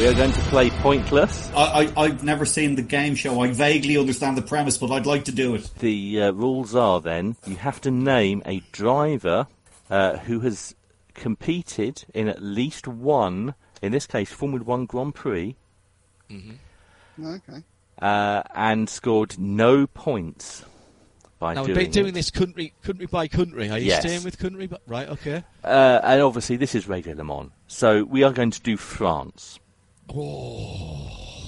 We are going to play Pointless. I've never seen the game show. I vaguely understand the premise, but I'd like to do it. The rules are then, you have to name a driver who has competed in at least one, in this case, Formula 1 Grand Prix. Mm-hmm. Okay. And scored no points by now, doing we've been doing this country by country. Are you Yes. staying with country? Right, okay. And obviously, this is Radio Le Mans. So we are going to do France. Oh.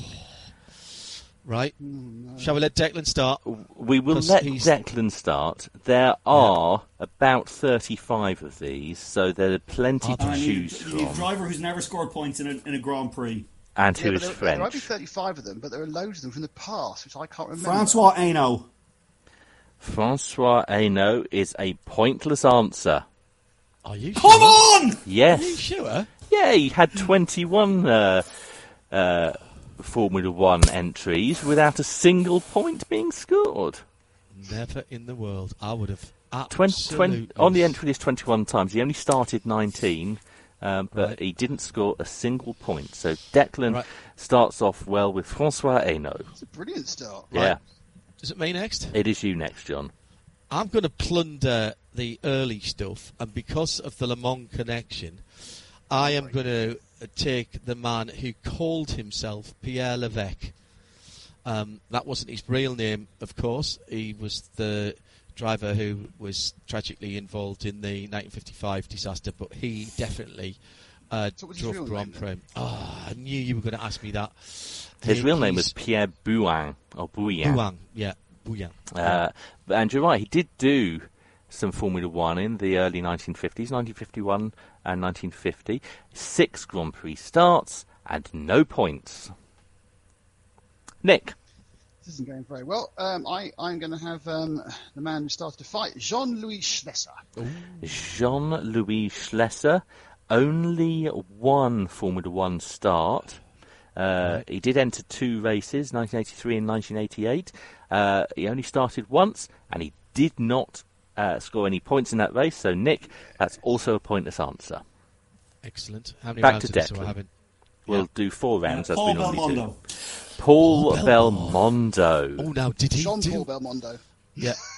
Right. Shall we let Declan start? We will let Declan start. There are about 35 of these, so there are plenty to choose You need a from. driver who's never scored points in a Grand Prix. And who is There French. might be 35 of them, but there are loads of them from the past, which I can't remember. Francois Hainaut. Francois Hainaut is a pointless answer. Are you Come on! Yes. Are you sure? Yeah, he had 21 Formula 1 entries without a single point being scored. Never in the world. I would have On absolutely... the entry list 21 times. He only started 19, but he didn't score a single point. So Declan starts off well with Francois Hainaut. It's a brilliant start. Yeah. Right. Is it me next? It is you next, John. I'm going to plunder the early stuff, and because of the Le Mans connection, I am going to take the man who called himself Pierre Levesque. That wasn't his real name, of course. He was the driver who was tragically involved in the 1955 disaster, but he definitely drove Grand Prix. I knew you were going to ask me that. His real name was Pierre Bouin, or Bouillon. Bouin, yeah, Bouillon. And you're right, he did do some Formula 1 in the early 1950s, 1951 and 1950. 6 Grand Prix starts and no points. Nick. This isn't going very well. I'm going to have the man who started the fight, Jean-Louis Schlesser. Jean-Louis Schlesser, only one Formula 1 start. He did enter 2 races, 1983 and 1988. He only started once, and he did not score any points in that race. So, Nick, that's also a pointless answer. Excellent. How many Back rounds to of this are we Declan. having? We'll do 4 rounds as we Paul normally Belmondo. do. Paul Belmondo. Oh, now, did he Jean-Paul do... Belmondo. Yeah.